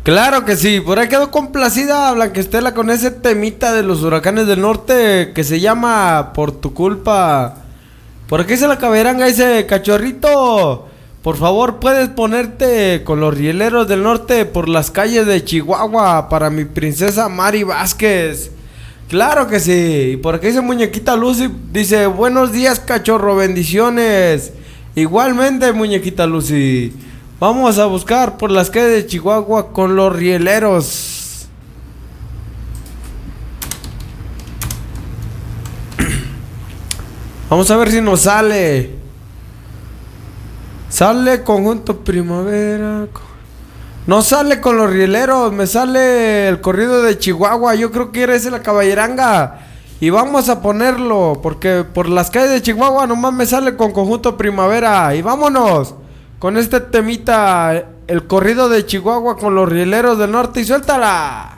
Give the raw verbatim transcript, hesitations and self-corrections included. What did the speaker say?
Claro que sí, por ahí quedó complacida Blanquestela con ese temita de los huracanes del norte que se llama Por tu culpa. Por aquí se la caberanga dice: cachorrito, por favor puedes ponerte con los rieleros del norte por las calles de Chihuahua para mi princesa Mari Vázquez. Claro que sí. Y por aquí dice Muñequita Lucy, dice: buenos días, cachorro, bendiciones. Igualmente, Muñequita Lucy. Vamos a buscar por las calles de Chihuahua con los rieleros. Vamos a ver si nos sale. Sale Conjunto Primavera. No sale con los rieleros, me sale el corrido de Chihuahua. Yo creo que era ese la caballeranga. Y vamos a ponerlo, porque por las calles de Chihuahua nomás me sale con Conjunto Primavera. Y vámonos con este temita, el corrido de Chihuahua con los rieleros del norte, y suéltala.